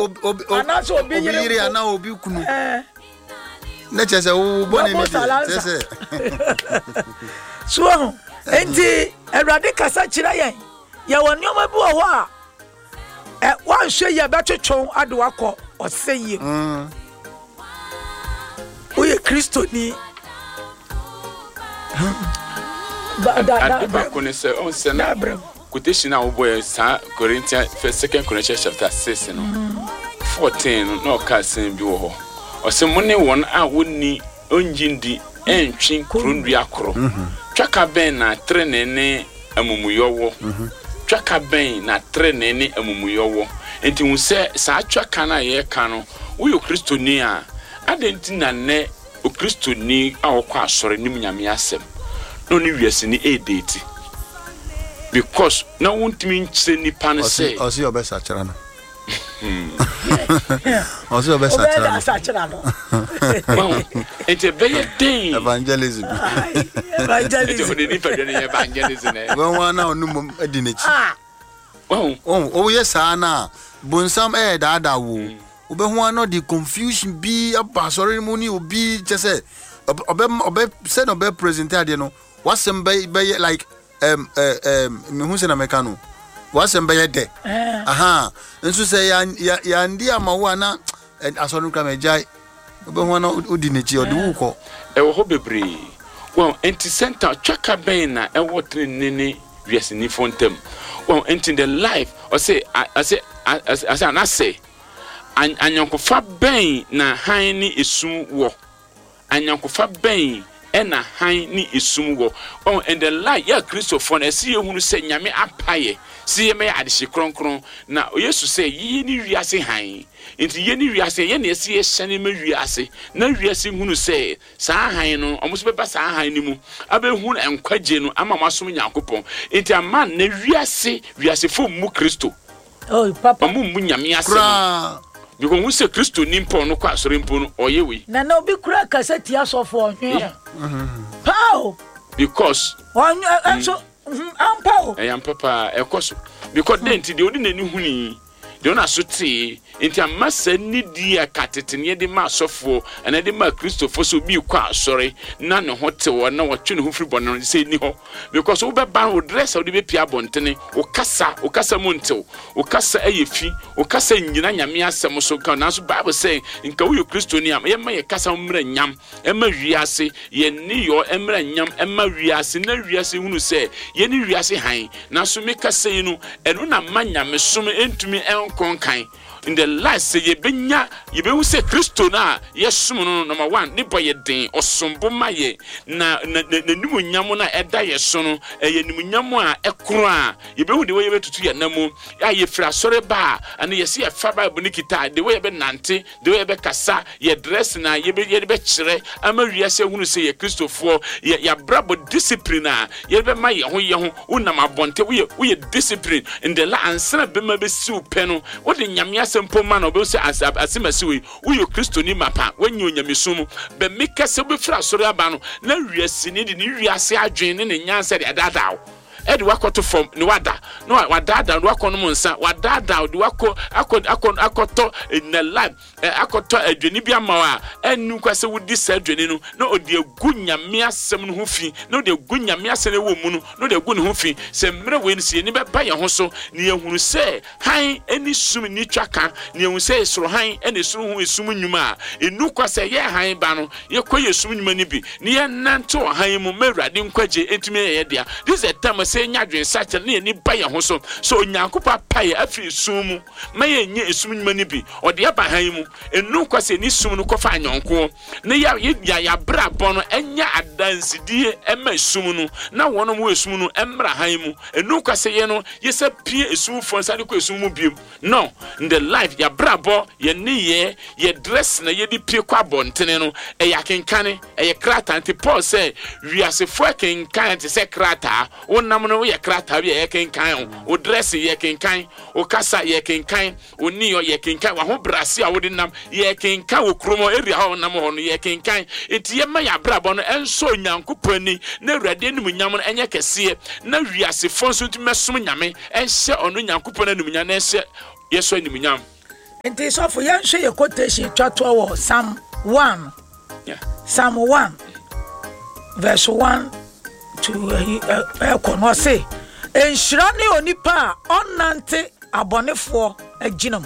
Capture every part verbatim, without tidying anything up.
anaso obi yiri ana obi kunu eh na chese wo boni me chese so enti Awurade kasa kira yen ye woni oma bi wo ho a eh wan hwe ye betwetwon ade wakọ oseye mm oye Kristo ni ba da ba konese on se na quotation a wo boy sa Corinthians first second Corinthians chapter six no fourteen no ka sen bi wo ho o se mo ne won a wonni onjindi entwi krondua akro twaka ben na trenene amumuyowo twaka ben na trenene amumuyowo enti hu se sa twaka na ye ka no wo yo Kristoni a adenti na ne o Kristoni a wo kwa asore nim nyame asem no ni wiase ni e date because na wontimi nche nipa ne say o si obesa chara no o si obesa chara no wow ente beye den evangelism evangelism ente ni pa de evangelism e won wana onum adinachi wow oh o yesa na bonsam e daada wo obehu ano the confusion bi aba sorry money obi chese obe obe say no be present ade no wasem be like um um me hu se na mekano wasem be de aha nso say ya ya ndi amawo na asonu kra mejai obehu ano odinachi ode wuko e wo ho bebre well anti center twaka ben na e wo trenene wiase ni fontem well anti the life or say I say I say na say anyankofa ben na han ni esum wo anyankofa ben e na han ni esum wo oh and the light ya Christopher na see ehunu se nyame apaye see me adehye kronkron na Yesu say yi ni wiase han enti ye ni wiase ye na see ehye me wiase na wiase hunu say sa han no omuso beba sa han ni mu abehunu enkwaje no ama masom nyankopon enti ama na wiase wiase fo mu Kristo oh papa mu mu nyame asem because we say Kristo nimpo no kwa asore mpo no oyewe na na obi kura kaseti asofo onhwe pao because on so ampao eh ampapa ekoso because denti de odi nani huni de ona sote enti amasa nidi akatete ne de ma asofo ena de ma Kristofo so bi kwa asore na ne hote wo na wotwe ne ho firi bono se ni ho because wo be ban wo dress wo de be pia bontene wo kasa wo kasa montew wo kasa ayefi wo kasa nyina nyame asem so ka na so Bible say nka wo yo Kristoni am ye ma ye kasa mra nyam e ma wiase ye ni yo e mra nyam e ma wiase na wiase hunu se ye ni wiase han na so me kasa yi no eno na ma nyame som entumi enkonkan in the last say ye benya ye be hu say Kristo na yesum no number one ni boy den osombo maye na na nimu nyam na eda yeso no eye nimu nyam a ekro a ye be hu de we be tutu ye namu ya ye fra sore ba ana ye se ye fa Bible ni kita de we be nante de we be kasa ye dress na ye be ye be kire ama wiase hunu say ye Kristofo ye ya brabo discipline a ye be ma ye ho ye ho unam abonte we we discipline in the la ansana be ma be siu pe no wo de nyam simple man obo se asimasi we uyo Kristoni mapa wanyo nyamesum be meka se be fra sori aba no na wiase ni de ni wiase adwen ne nyansa de adadaw edi wakoto from ni wada no wadada no wakono monsa wadada di wako akod akon akoto in the life akoto adweni bi amawa enu kwase wudi sa adweni no na odi agunya me asem no ho fi na odi agunya me asem wo mu no na odi agu ne ho fi se mre we ni se ni be ba ye ho so ni ehunu se han eni sum ni twaka ni ehunu se soro han eni soro ho esum nyuma enu kwase ye han ba no ye koye sum nyuma ni bi ni ye nanto han mu mewrade nkwaje entumi ye dia this is a time say nyadwen sache ne ni ba ye ho so so onyankopa paye afri sum ma ye nye esum nyuma ni bi odi aba han mu enu kwase ni sum no kofa anyonko ne ya ya ya bra bon no enya adansidie ema esum no na wono mu esum no emra han mu enu kwase ye no ye se pie esum fo sa ne ko esum mu biem no in the life ya bra bo ye ne ye ye dress na ye di pie kwa bontene no e ya kenkane e ye krata anti Paul say wiase fo kenkan te se krata wonam no ye krata bi ye kenkan o dress ye kenkan o kasa ye kenkan o niyo ye kenkan wa ho brase a wodi nam ye kenkan o kromo area ha nam ho no ye kenkan enti ye ma ya bra bo no enso nyankopani na awurade nim nyam no enye kese na wiase fo nso ntime som nyame enhye ono nyankopani nim nyam na enhye yeso nim nyam Nti so for yan hwe ye quotation twato wo Psalm one. Yeah. Psalm one verse one to uh kono say enhyira ne onipa onnante abonefo aginam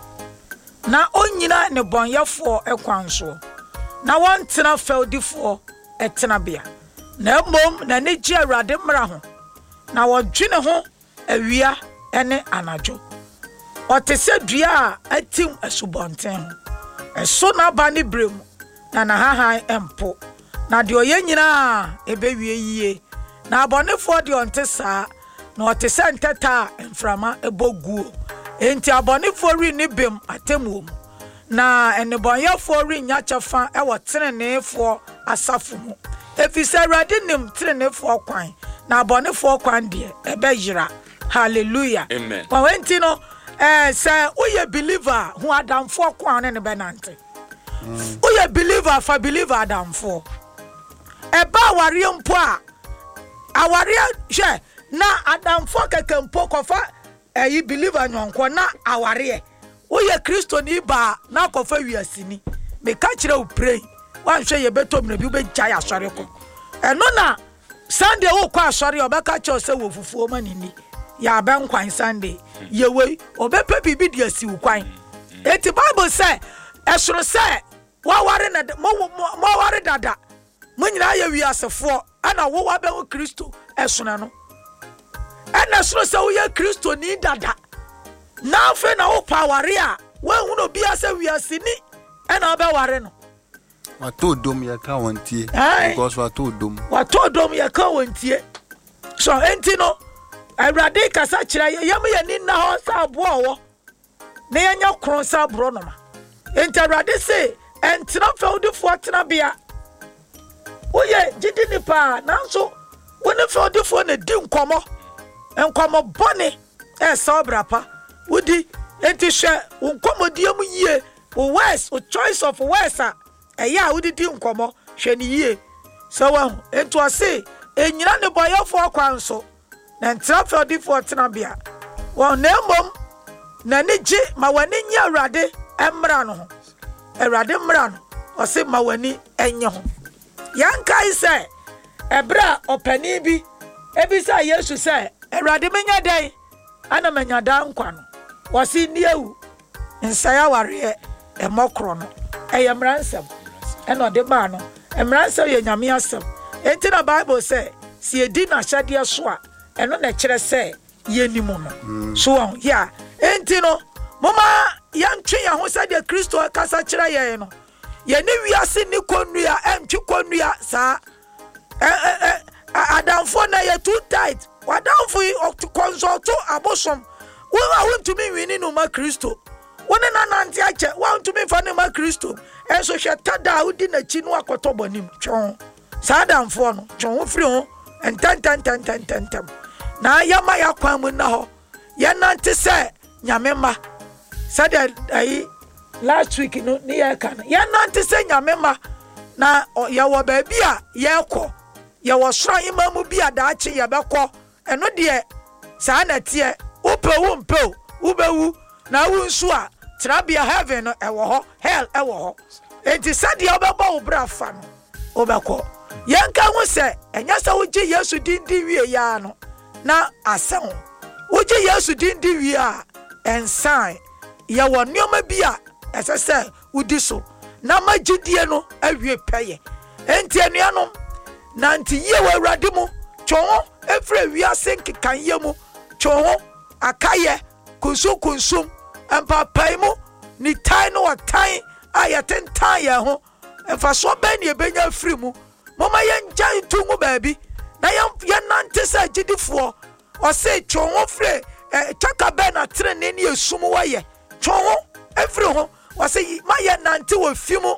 na onyina ne bonyefo ekwanso na wontena feudifo etena bia na mom na ne gi Awurade mmra ho na wodwene ho awia ene anajo otese dua a atim asubonten eso na ba ne brem na na hahan empo na de oye nyina ebewie yie na abonefo de onte saa na otese nteta emframa eboguo enti abonefo ri ne bem atemuom na enebonyefo ri nya chafa e wo tenenefo asafo mu efise Awurade nim tenenefo kwan na abonefo kwan de ebeyira hallelujah amen kwa wenti no eh say uye believer hu adamfo kwan ne benante uye believer fa believer adamfo eba aware mpo a aware hwe na adamfo kekempo kofa eyi believer nyonko na aware uye Kristo ni ba na kofa wiasini me ka kire u pray wan hwe ye betom na bi be gya ya sore ko eno na Sunday wo kwa sore obeka che se wo fufuo manini ya ben kwan Sunday ye we obepa bibi dia si kwan eti Bible say esoro say wa ware na mo mo ware dada mo nyina ya wiasefo ana wo wa be wo Kristo esona no ana esoro say wo ye Kristo ni dada na fe na wo paware a wa hu no bia say wiasini ana obe ware no wato dom ya ka wontie because wato dom wato dom ya ka wontie so enti no Awurade kasa kira yam ye ni na ho sa abo wo na yanya kron sa bro no ma enti Awurade say entina feudifo tena bia oye gidi ni pa nanso woni feudifo na di nkomo nkomo bone e sa obrapa wodi enti hwe nkomodiem yie o west o choice of west a eya wodi di nkomo hwe ni yie so wa enti o say enyina ne boyofo kwanso na ntra feudifo tena bia won na mom na ne gi ma wani nya Awurade emra no ho Awurade mmra no o se ma wani enye ho yankai se ebra opani bi ebisa Yesu se Awurade menya den ana menya dan kwa no o se niewu nsaya ware e mokro no eye mransem e no de ba no mransem ye nyame asem enti na Bible se si edi na hyade so a eno na kire se ye nimu no so on ya enti no mama yantwe ya ho se de Kristo kasa kire ye no ye ne wiase ni konua entwe konua sa eh adamfo na ye too tight wadamfo to consult abosom we want to me winning no ma Kristo wona na nanti ache want to me fa ne ma Kristo enso hwe tada udi na chi no akoto bonim twon sa adamfo no twon firi ho entan tan tan tan tan tan na yama ya kwan mu na ho ye nanti se nyame ma said ai last week no ni ya kan ye nanti se nyame ma na ye wo ba bia ye kọ ye wo soro imamu bia da ache ye bekọ eno de sa na tie upewu mpew ubewu na wu nsu a trabia heaven no ewo ho hell ewo ho enti sade obeba obra fa no obekọ yenka hu se enya sa wo gi Yesu din di wie ya no na asen wo gi Yesu din di wie a ensan ye wo nioma bia esese udi so na magidie no awie peye enti anuanom na nti ye wo Awurade mu twon efre wiase nkekan ye mu twon akaye kunsu kunsum empapai mu ni tai no watai ayeten tai ye ho emfa so ben ye benya firi mu mama ye njan tungu baabi na ye ye nante sa gidifo o se twon fre chaka ben atre ne ne esum wo ye twon efre ho o se ma ye nante wo fimu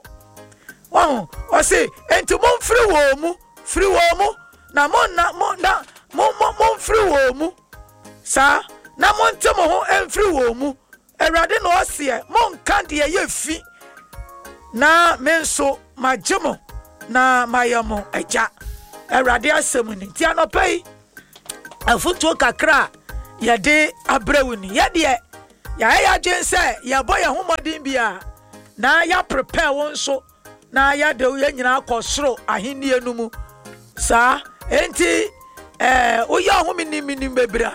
wo o se enti mo firi wo mu firi wo mu na mo na mo na mo mo firi wo mu sa na mo ntemo ho emfiri wo mu Awurade no ose mo nka de ye fi na menso majemo na mayamo eja Awurade asem ni ti anopai afutu kakra ye de abrewuni ye de ya ya gen say ya boy ya homodin bia na ya prepare won so na ya de ya nyina akosoro ahenni enu mu sa enti eh oya homini mini bebra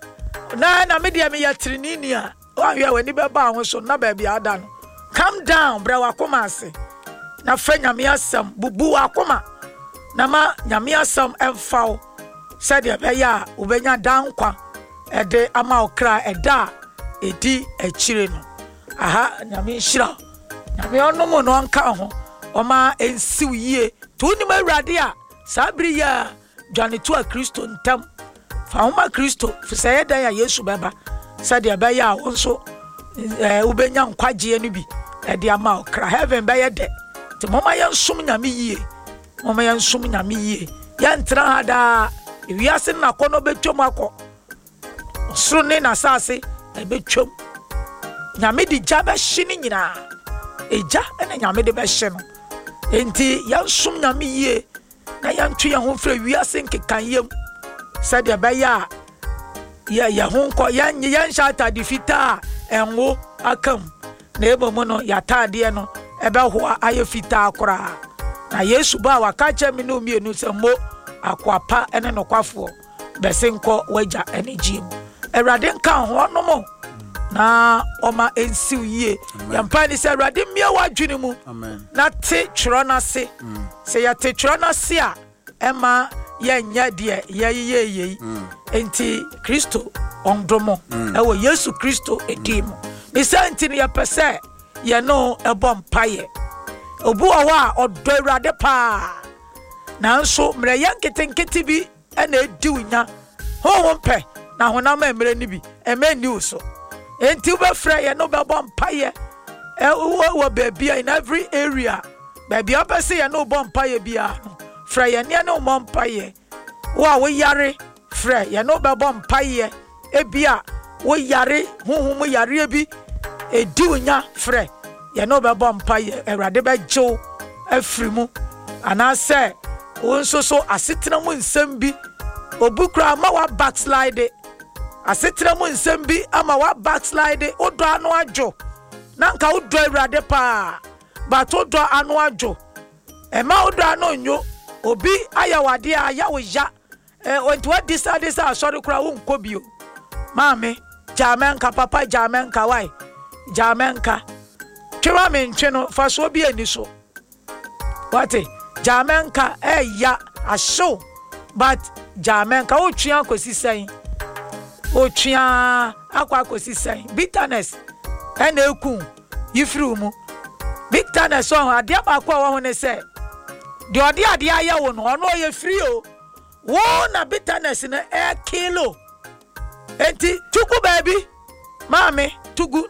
na na me dia me ya trinini a wa hwe wani beba ho so na ba bia ada no calm down bra wakoma ase na fa nyame asam bubu wakoma na ma nyame asam emfaw said ya ya ubenya dankwa ede ama okra eda edi echire no aha nyame hira nyame ono mo no nka ho oma ensiw yie to ni ma awurade a sabri ya dwane to a Kristo ntam fa homa Kristo fisaye dan ya Yesu beba said ya ya wonso eh ubenya nkwaje no bi ede ama okra heaven be ye de ti mama ya nsum nyame yie mama ya nsum nyame yie ya ntra hada wiase na kono betwom akọ soro ne na sase e betwom nyame di jabe hye nyina eja ene nyame de be hye no enti ya nsum nyame yie na ya ntwe ya ho fra wiase nkekan yam sadia ba ya ya ya ho nko ya ya nshata di fita enwo akam na ebomo no ya taade no ebe ho aye fita akora na Yesu ba waka chemi no mienu semmo akwapa ene no kwafo besenko waja ene jim Erade nka ho no mo na oma ensiw yie yampa ni se erade mia wadwene mu na te tworo na se se ya te tworo na se a ema ya nya de ya ye ye enti Kristo ondomo ewo Yesu Kristo edim mi santi ni ya pese ye no ebom paye obu owa odo erade pa na nso mre yanketenkete bi ena edi unya ho ho mpe na honam emre ni bi eme news so enti ube fra ye no be bom paye e wo baby in every area baby opese ye no bom paye bia no fra ye ne no bom paye wo wo yare fra ye no be bom paye e bia wo yare honhom yare bi edi unya fra ye no be bom paye erade be jo afrimu ana se wonso so asetena mu nsem bi obukra ma wa backslide asetena mu nsem bi ama wa backslide odo anu ajo nanka odo awurade pa but odo anu ajo e ma odo anu nyo obi ayawade ayawo ya e onto decide say asori kura wo nkobio maame jamenka papa jamenka wai jamenka twa me ntwe no fa so bi ani so wate jamenka eh ya asho but jamenka o twa akosi sen o twa akwa akosi sen bitterness ena eku yifru mu bitterness on ade abakwa wo ho ne se de ode ade aye wo no ono ye free o wo na bitterness na e kilo enti tugu baby mame tugu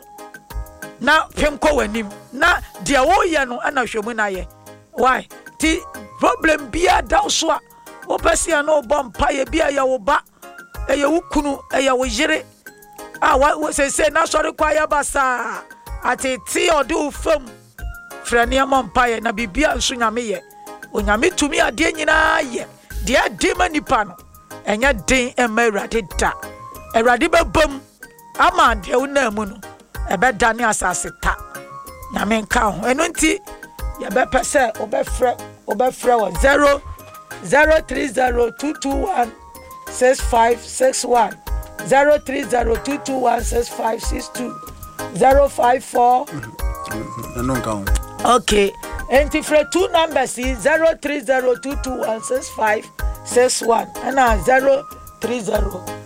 na penko wanim na de wo ye no ana hwemu na ye why ti problem bia da so a wo pese na obom paye bia ya wo ba eye wo kunu eye wo yire ah wo se se na sori kwa ya basa ati ti odu fam frani amon paye na bibia nso nyame ye onyame tumi ade nyina ye de ade manipa no enya den ema Awurade da Awurade bebam ama de wo na mu no ebe dane asase ta nyame nka ho eno nti ya be pese obefre obefre wo zero zero three zero two two one six five six one zero three zero two two one six five six two zero five four eno nka ho okay enti fre two numbers is zero three zero two two one six five six one and zero three zero